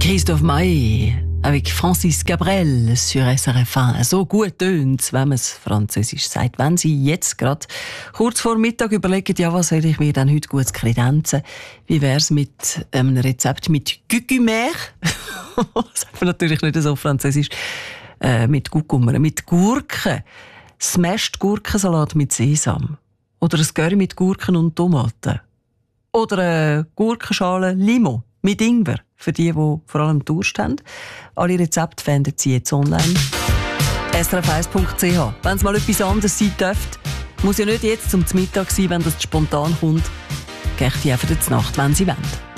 Christophe Maé avec Francis Cabrel sur SRF 1. So gut tönt's, wenn man es französisch sagt. Wenn Sie jetzt gerade kurz vor Mittag überlegen, ja, was soll ich mir denn heute gut kredenzen? Wie wär's mit einem Rezept mit Gucumère? Das sagt man natürlich nicht so französisch. Mit Gucummer, mit Gurken. Smashed Gurkensalat mit Sesam. Oder ein Curry mit Gurken und Tomaten. Oder eine Gurkenschale Limo mit Ingwer. Für die vor allem Durst haben. Alle Rezepte finden Sie jetzt online. srf1.ch. Wenn es mal etwas anderes sein dürfte, muss ja nicht jetzt zum Mittag sein, wenn das spontan kommt. Geht die einfach zur Nacht, wenn Sie wollen.